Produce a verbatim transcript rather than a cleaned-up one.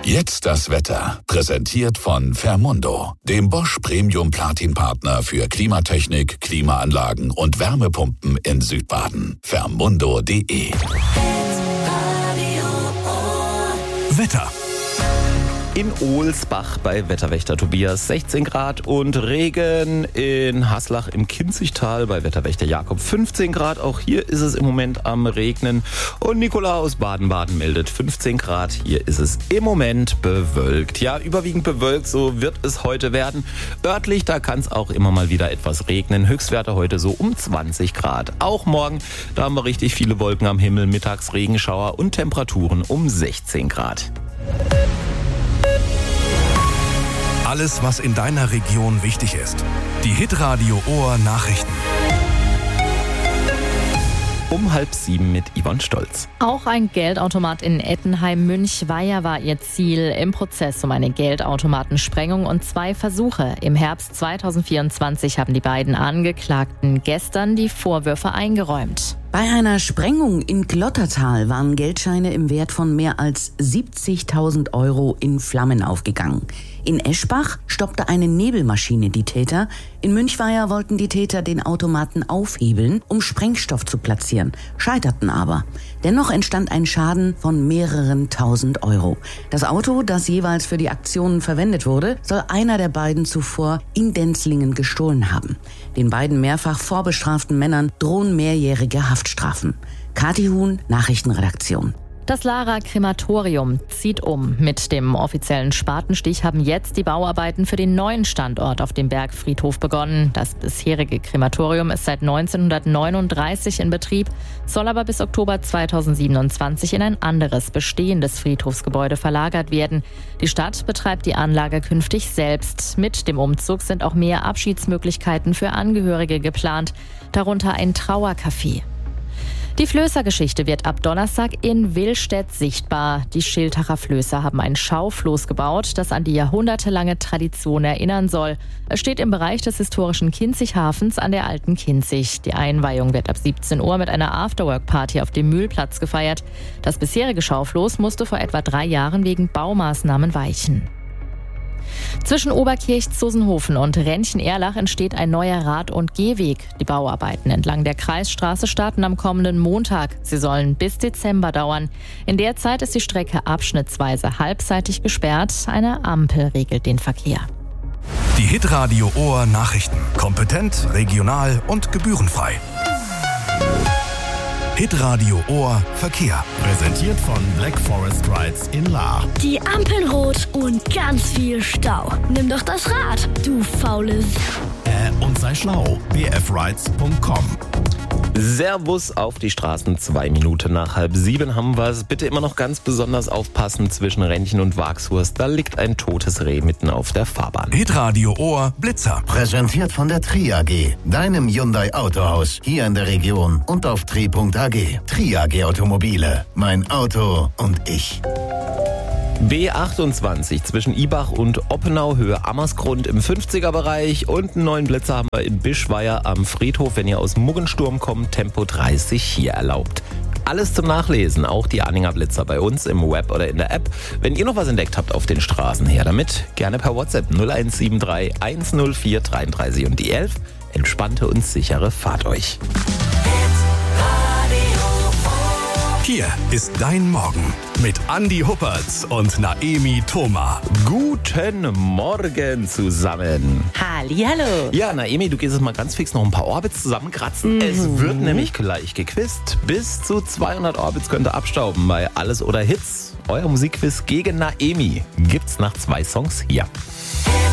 Jetzt das Wetter. Präsentiert von Fermundo, dem Bosch Premium Platin Partner für Klimatechnik, Klimaanlagen und Wärmepumpen in Südbaden. Fermundo punkt de. Wetter. In Ohlsbach bei Wetterwächter Tobias sechzehn Grad und Regen. In Haslach im Kinzigtal bei Wetterwächter Jakob fünfzehn Grad. Auch hier ist es im Moment am Regnen. Und Nicola aus Baden-Baden meldet fünfzehn Grad. Hier ist es im Moment bewölkt. Ja, überwiegend bewölkt, so wird es heute werden. Örtlich, da kann es auch immer mal wieder etwas regnen. Höchstwerte heute so um zwanzig Grad. Auch morgen, da haben wir richtig viele Wolken am Himmel. Mittags Regenschauer und Temperaturen um sechzehn Grad. Alles, was in deiner Region wichtig ist. Die Hitradio Ohr Nachrichten. Um halb sieben mit Yvonne Stolz. Auch ein Geldautomat in Ettenheim-Münchweier war ihr Ziel im Prozess um eine Geldautomatensprengung und zwei Versuche. Im Herbst zweitausendvierundzwanzig haben die beiden Angeklagten gestern die Vorwürfe eingeräumt. Bei einer Sprengung in Glottertal waren Geldscheine im Wert von mehr als siebzigtausend Euro in Flammen aufgegangen. In Eschbach stoppte eine Nebelmaschine die Täter. In Münchweier wollten die Täter den Automaten aufhebeln, um Sprengstoff zu platzieren, scheiterten aber. Dennoch entstand ein Schaden von mehreren tausend Euro. Das Auto, das jeweils für die Aktionen verwendet wurde, soll einer der beiden zuvor in Denzlingen gestohlen haben. Den beiden mehrfach vorbestraften Männern drohen mehrjährige Haftstrafen. Kathi Huhn, Nachrichtenredaktion. Das Lara-Krematorium zieht um. Mit dem offiziellen Spatenstich haben jetzt die Bauarbeiten für den neuen Standort auf dem Bergfriedhof begonnen. Das bisherige Krematorium ist seit neunzehnhundertneununddreißig in Betrieb, soll aber bis Oktober zweitausendsiebenundzwanzig in ein anderes bestehendes Friedhofsgebäude verlagert werden. Die Stadt betreibt die Anlage künftig selbst. Mit dem Umzug sind auch mehr Abschiedsmöglichkeiten für Angehörige geplant, darunter ein Trauercafé. Die Flößer-Geschichte wird ab Donnerstag in Willstedt sichtbar. Die Schiltacher Flößer haben ein Schaufloß gebaut, das an die jahrhundertelange Tradition erinnern soll. Es steht im Bereich des historischen Kinzighafens an der Alten Kinzig. Die Einweihung wird ab siebzehn Uhr mit einer Afterwork-Party auf dem Mühlplatz gefeiert. Das bisherige Schaufloß musste vor etwa drei Jahren wegen Baumaßnahmen weichen. Zwischen Oberkirch-Zosenhofen und Rentchen-Erlach entsteht ein neuer Rad- und Gehweg. Die Bauarbeiten entlang der Kreisstraße starten am kommenden Montag. Sie sollen bis Dezember dauern. In der Zeit ist die Strecke abschnittsweise halbseitig gesperrt. Eine Ampel regelt den Verkehr. Die Hitradio Ohr Nachrichten. Kompetent, regional und gebührenfrei. Hitradio Ohr Verkehr. Präsentiert von Black Forest Rides in Lahr. Die Ampeln rot und ganz viel Stau. Nimm doch das Rad, du faules. Äh, und sei schlau. b f rides punkt com. Servus auf die Straßen. Zwei Minuten nach halb sieben haben wir es. Bitte immer noch ganz besonders aufpassen zwischen Rentchen und Wagshurst. Da liegt ein totes Reh mitten auf der Fahrbahn. Hitradio Ohr Blitzer. Präsentiert von der Tri A G, deinem Hyundai Autohaus, hier in der Region und auf tri punkt a g. Tri A G Automobile, mein Auto und ich. B achtundzwanzig zwischen Ibach und Oppenau, Höhe Ammersgrund im fünfziger-Bereich und einen neuen Blitzer haben wir in Bischweier am Friedhof. Wenn ihr aus Muggensturm kommt, Tempo dreißig hier erlaubt. Alles zum Nachlesen, auch die Anhänger Blitzer bei uns im Web oder in der App. Wenn ihr noch was entdeckt habt auf den Straßen, her damit. Gerne per WhatsApp null eins sieben drei eins null vier dreiunddreißig und die elf. Entspannte und sichere Fahrt euch. Hier ist dein Morgen mit Andi Huppertz und Naemi Thoma. Guten Morgen zusammen. Hallihallo. Ja, Naemi, du gehst jetzt mal ganz fix noch ein paar Orbits zusammenkratzen. Mhm. Es wird nämlich gleich gequizt. Bis zu zweihundert Orbits könnt ihr abstauben bei Alles oder Hits. Euer Musikquiz gegen Naemi gibt's nach zwei Songs hier.